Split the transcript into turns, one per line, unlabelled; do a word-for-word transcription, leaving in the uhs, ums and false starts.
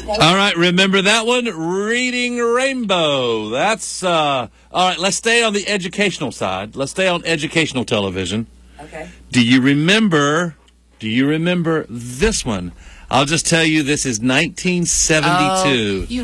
All right, remember that one? Reading Rainbow. That's, uh, all right, let's stay on the educational side. Let's stay on educational television.
Okay.
Do you remember, do you remember this one? I'll just tell you, this is nineteen seventy-two.
Oh, you